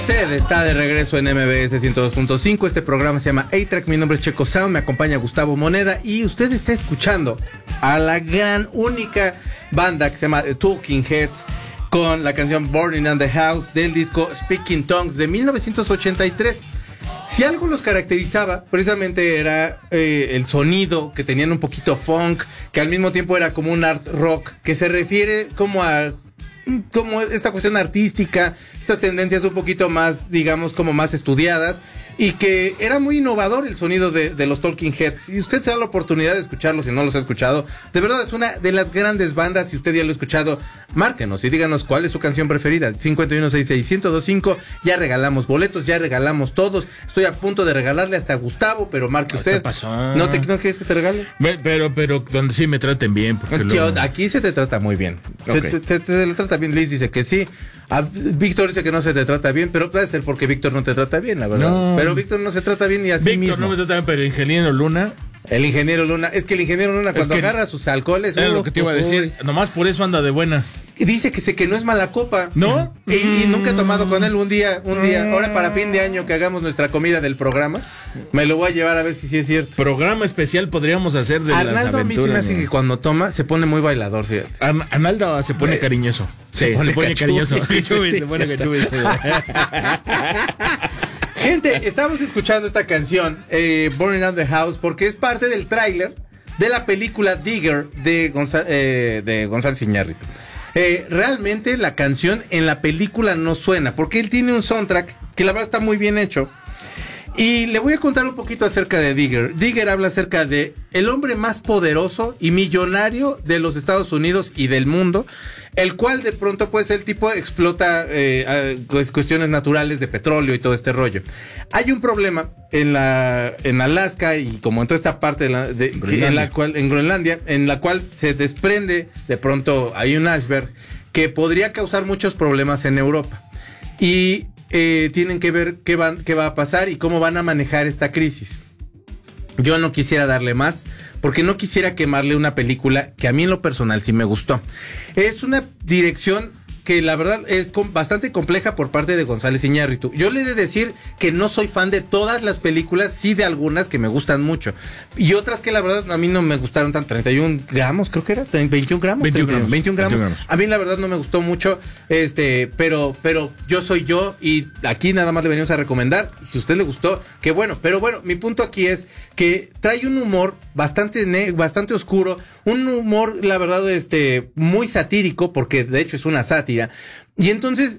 Usted está de regreso en MBS 102.5. Este programa se llama A-Track. Mi nombre es Checo Sound. Me acompaña Gustavo Moneda. Y usted está escuchando a la gran, única banda que se llama Talking Heads, con la canción Burning Down the House del disco Speaking Tongues de 1983. Si algo los caracterizaba, precisamente era el sonido, que tenían un poquito funk, que al mismo tiempo era como un art rock, que se refiere como esta cuestión artística, estas tendencias un poquito más, digamos, como más estudiadas, y que era muy innovador el sonido de los Talking Heads. Y usted se da la oportunidad de escucharlos si no los ha escuchado. De verdad es una de las grandes bandas. Si usted ya lo ha escuchado, márquenos y díganos cuál es su canción preferida. 5166-1025. Ya regalamos boletos, ya regalamos todos. Estoy a punto de regalarle hasta a Gustavo, pero marque usted. ¿Qué pasó? ¿No quieres que te regale? Pero donde sí me traten bien. Porque Aquí se te trata muy bien. Okay. Se le trata bien. Liz dice que sí. Víctor dice que no se te trata bien, pero puede ser porque Víctor no te trata bien, la verdad. No. Pero Víctor no se trata bien ni así mismo. Víctor no me trata bien, pero el ingeniero Luna... El ingeniero Luna, es que el ingeniero Luna cuando agarra sus alcoholes... Es lo que te iba a decir, nomás por eso anda de buenas. Dice que no es mala copa. ¿No? Y nunca he tomado con él un día. Ahora para fin de año que hagamos nuestra comida del programa, me lo voy a llevar a ver si sí es cierto. Programa especial podríamos hacer de Arnaldo, las aventuras. A mí sí me hace que cuando toma se pone muy bailador, fíjate. Arnaldo se pone cariñoso. Se pone cariñoso. Se pone cachubis. Gente, estamos escuchando esta canción, Burning Down the House, porque es parte del tráiler de la película Digger de González Iñárritu. Realmente la canción en la película no suena, porque él tiene un soundtrack que la verdad está muy bien hecho. Y le voy a contar un poquito acerca de Digger. Digger habla acerca de el hombre más poderoso y millonario de los Estados Unidos y del mundo, el cual de pronto pues el tipo explota cuestiones naturales de petróleo y todo este rollo. Hay un problema en Alaska y como en toda esta parte en Groenlandia, en la cual se desprende de pronto hay un iceberg que podría causar muchos problemas en Europa. Y tienen que ver qué va a pasar y cómo van a manejar esta crisis. Yo no quisiera darle más, porque no quisiera quemarle una película que a mí en lo personal sí me gustó. Es una dirección que la verdad es bastante compleja por parte de González Iñárritu. Yo le he de decir que no soy fan de todas las películas, sí de algunas que me gustan mucho. Y otras que la verdad a mí no me gustaron tanto. 31 gramos, creo que era. 21 gramos. 21 gramos. A mí la verdad no me gustó mucho. Pero yo soy yo y aquí nada más le venimos a recomendar. Si a usted le gustó, qué bueno. Pero bueno, mi punto aquí es que trae un humor bastante oscuro. Un humor, la verdad, muy satírico, porque de hecho es una sátira. Y entonces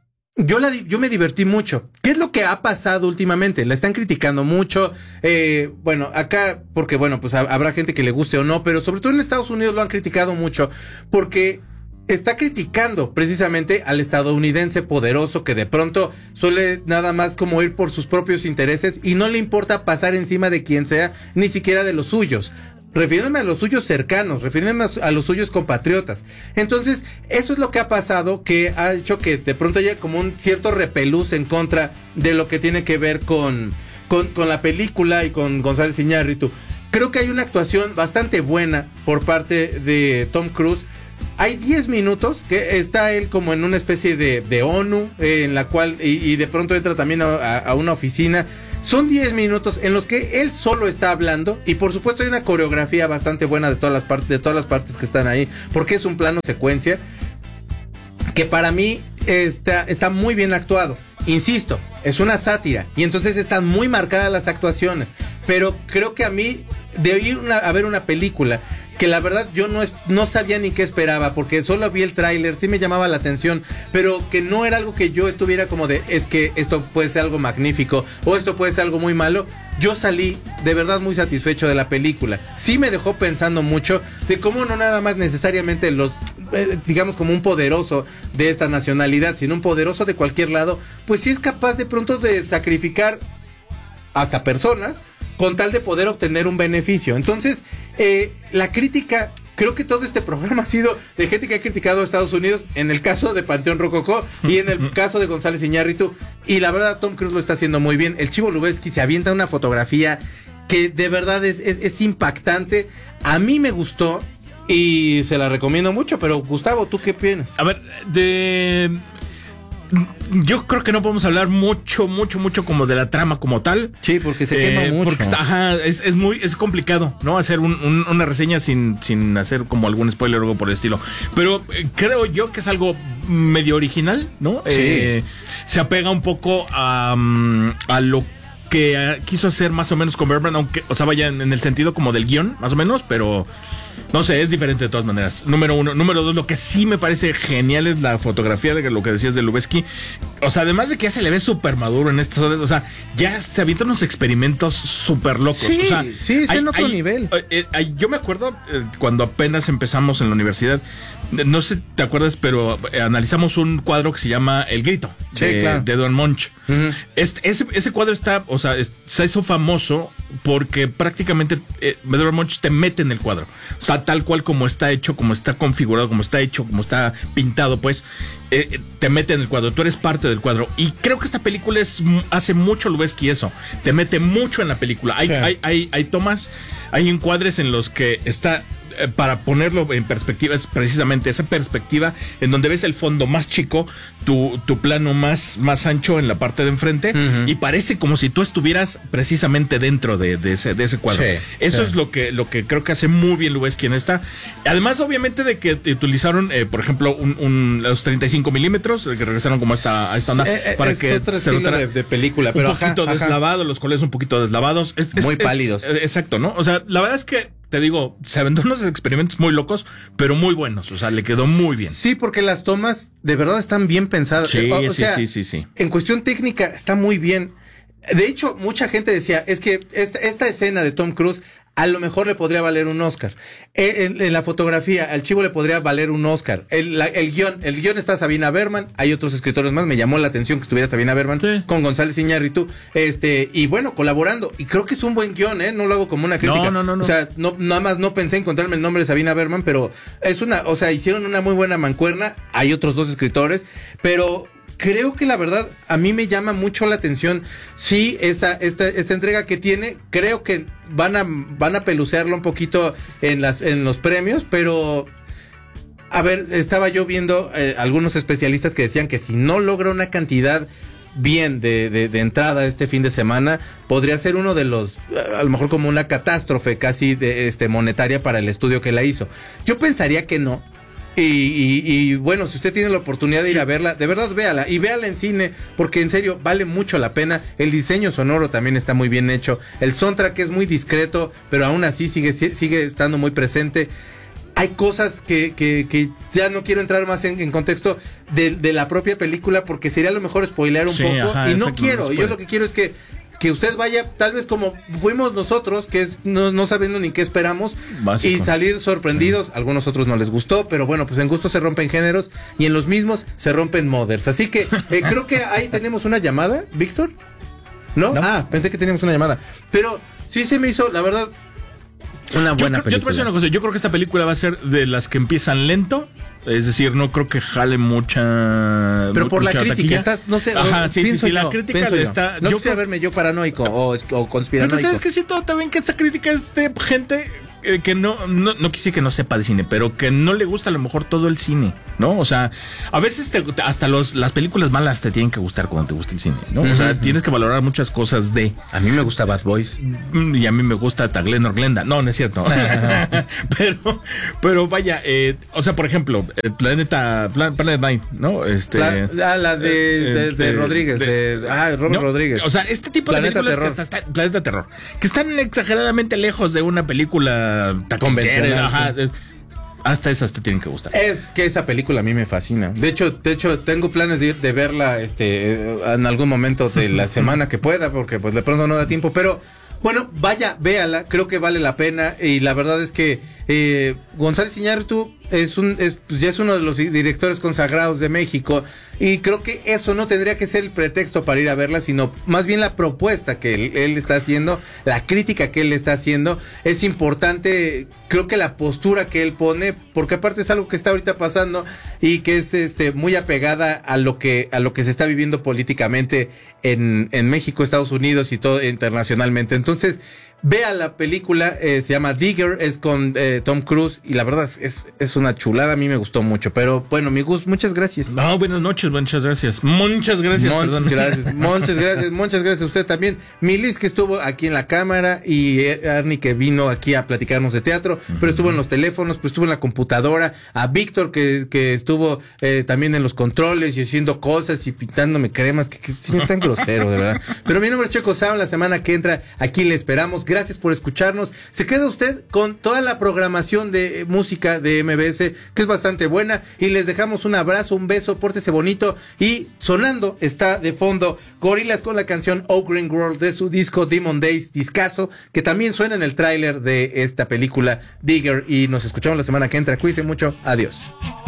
yo me divertí mucho. ¿Qué es lo que ha pasado últimamente? La están criticando mucho. Bueno, acá, porque bueno, pues habrá gente que le guste o no, pero sobre todo en Estados Unidos lo han criticado mucho porque está criticando precisamente al estadounidense poderoso que de pronto suele nada más como ir por sus propios intereses y no le importa pasar encima de quien sea, ni siquiera de los suyos. Refiriéndome a los suyos cercanos, refiriéndome a los suyos compatriotas. Entonces, eso es lo que ha pasado, que ha hecho que de pronto haya como un cierto repelús en contra de lo que tiene que ver con la película y con González Iñárritu. Creo que hay una actuación bastante buena por parte de Tom Cruise. Hay 10 minutos que está él como en una especie de ONU, en la cual, y de pronto entra también a una oficina. Son 10 minutos en los que él solo está hablando y por supuesto hay una coreografía bastante buena de todas las partes que están ahí, porque es un plano secuencia que para mí está muy bien actuado. Insisto, es una sátira y entonces están muy marcadas las actuaciones, pero creo que a mí de ir a ver una película que la verdad yo no sabía ni qué esperaba, porque solo vi el tráiler, sí me llamaba la atención, pero que no era algo que yo estuviera como de, es que esto puede ser algo magnífico, o esto puede ser algo muy malo. Yo salí de verdad muy satisfecho de la película. Sí me dejó pensando mucho de cómo no nada más necesariamente digamos como un poderoso de esta nacionalidad, sino un poderoso de cualquier lado, pues sí es capaz de pronto de sacrificar hasta personas con tal de poder obtener un beneficio. Entonces, la crítica, creo que todo este programa ha sido de gente que ha criticado a Estados Unidos, en el caso de Panteón Rococó y en el caso de González Iñárritu, y la verdad Tom Cruise lo está haciendo muy bien. El Chivo Lubeski se avienta una fotografía que de verdad es impactante. A mí me gustó y se la recomiendo mucho, pero Gustavo, ¿tú qué piensas? A ver, Yo creo que no podemos hablar mucho como de la trama como tal. Sí, porque se quema mucho. Porque es complicado, ¿no? Hacer una reseña sin hacer como algún spoiler o algo por el estilo. Pero creo yo que es algo medio original, ¿no? Sí. Se apega un poco a lo que quiso hacer más o menos con Bergman, aunque, o sea, vaya en el sentido como del guión, más o menos, pero no sé, es diferente de todas maneras. Número 1. Número 2, lo que sí me parece genial es la fotografía de lo que decías de Lubezki. O sea, además de que ya se le ve súper maduro en estas horas, o sea, ya se avientan unos experimentos súper locos. Sí, o sea, sí, es en otro nivel. Yo me acuerdo cuando apenas empezamos en la universidad, no sé si te acuerdas, pero analizamos un cuadro que se llama El Grito, claro, de Don Munch. Uh-huh. Ese cuadro se hizo famoso porque prácticamente Don Munch te mete en el cuadro. O sea, tal cual como está hecho, como está configurado, como está hecho, como está pintado, pues, te mete en el cuadro. Tú eres parte del cuadro. Y creo que esta película hace mucho Lubezki eso. Te mete mucho en la película. Hay tomas, hay encuadres en los que está... para ponerlo en perspectiva, es precisamente esa perspectiva en donde ves el fondo más chico, tu plano más ancho en la parte de enfrente, uh-huh, y parece como si tú estuvieras precisamente dentro de ese cuadro. Sí, eso es lo que creo que hace muy bien Lubezki en esta. Además, obviamente, de que utilizaron, por ejemplo, los 35 milímetros, que regresaron como a esta onda, para que otro estilo de película, pero un poquito deslavado, los colores un poquito deslavados. Muy pálidos. Exacto, ¿no? O sea, la verdad es que te digo, se aventó unos experimentos muy locos, pero muy buenos. O sea, le quedó muy bien. Sí, porque las tomas de verdad están bien pensadas. Sí, sí. En cuestión técnica está muy bien. De hecho, mucha gente decía, es que esta escena de Tom Cruise a lo mejor le podría valer un Oscar. En la fotografía, al chivo le podría valer un Oscar. El guión está Sabina Berman, hay otros escritores más, me llamó la atención que estuviera Sabina Berman, sí, con González Iñárritu, y bueno, colaborando. Y creo que es un buen guión, no lo hago como una crítica. No. O sea, nada más no pensé encontrarme el nombre de Sabina Berman, pero hicieron una muy buena mancuerna. Hay otros dos escritores, pero creo que la verdad a mí me llama mucho la atención. Sí, esta entrega que tiene, creo que van a pelucearlo un poquito en los premios, pero a ver, estaba yo viendo algunos especialistas que decían que si no logra una cantidad bien de entrada este fin de semana, podría ser uno de los, a lo mejor como una catástrofe casi monetaria para el estudio que la hizo. Yo pensaría que no. Y bueno, si usted tiene la oportunidad de ir a verla, de verdad véala, y véala en cine, porque en serio vale mucho la pena. El diseño sonoro también está muy bien hecho, el soundtrack es muy discreto, pero aún así sigue estando muy presente. Hay cosas que ya no quiero entrar más en contexto de la propia película, porque sería a lo mejor spoilear un poco, ajá, y no quiero, yo lo que quiero es que usted vaya, tal vez como fuimos nosotros, que es no sabiendo ni qué esperamos, básico, y salir sorprendidos. Sí. A algunos otros no les gustó, pero bueno, pues en gusto se rompen géneros, y en los mismos se rompen mothers. Así que creo que ahí tenemos una llamada, Víctor. ¿No? Pensé que teníamos una llamada. Pero sí se me hizo, la verdad, una buena película. Yo te voy a decir una cosa, yo creo que esta película va a ser de las que empiezan lento. Es decir, no creo que jale mucha. Pero por la crítica, no sé. Ajá, sí, la crítica le está. No quisiera verme yo paranoico o conspiranoico. Pero sabes que siento también que esta crítica es de gente que no quise que no sepa de cine, pero que no le gusta a lo mejor todo el cine, ¿no? O sea, a veces hasta las películas malas te tienen que gustar cuando te gusta el cine, ¿no? O sea, tienes que valorar muchas cosas de. A mí me gusta Bad Boys. Y a mí me gusta hasta Glenn or Glenda. No es cierto. pero vaya, o sea, por ejemplo, Planet Nine, ¿no? La de Rodríguez, Robert Rodríguez. O sea, este tipo de películas que hasta Planeta Terror, que están exageradamente lejos de una película convencional. Ajá, hasta esas te tienen que gustar. Es que esa película a mí me fascina. De hecho, tengo planes de verla en algún momento de la semana que pueda, porque pues de pronto no da tiempo, pero bueno, vaya, véala, creo que vale la pena. Y la verdad es que González Iñárritu ya es uno de los directores consagrados de México, y creo que eso no tendría que ser el pretexto para ir a verla, sino más bien la propuesta que él está haciendo, la crítica que él está haciendo. Es importante, creo que la postura que él pone, porque aparte es algo que está ahorita pasando y que es muy apegada a lo que se está viviendo políticamente en México, Estados Unidos y todo internacionalmente. Entonces, Vea la película, se llama Digger, es con Tom Cruise y la verdad es una chulada, a mí me gustó mucho. Pero bueno, mi Gus, muchas gracias. No, buenas noches, muchas gracias. Muchas gracias, muchas gracias a usted también. Milis, que estuvo aquí en la cámara, y Arnie, que vino aquí a platicarnos de teatro, pero estuvo en los teléfonos, pero estuvo en la computadora. A Víctor, que estuvo también en los controles y haciendo cosas y pintándome cremas, que señor tan grosero, de verdad. Pero mi nombre es Checo Sound, la semana que entra aquí le esperamos. Gracias por escucharnos. Se queda usted con toda la programación de música de MBS, que es bastante buena, y les dejamos un abrazo, un beso, pórtese bonito. Y sonando está de fondo Gorillaz con la canción Oh Green World de su disco Demon Days, discazo, que también suena en el tráiler de esta película Digger. Y nos escuchamos la semana que entra. Cuídense mucho. Adiós.